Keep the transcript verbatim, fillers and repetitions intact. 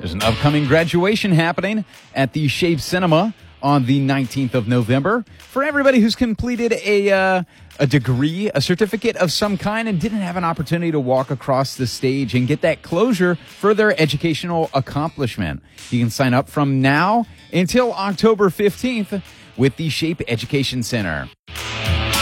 There's an upcoming graduation happening at the Shape Cinema on the nineteenth of November for everybody who's completed a uh, a degree, a certificate of some kind, and didn't have an opportunity to walk across the stage and get that closure for their educational accomplishment. You can sign up from now until October fifteenth with the Shape Education Center.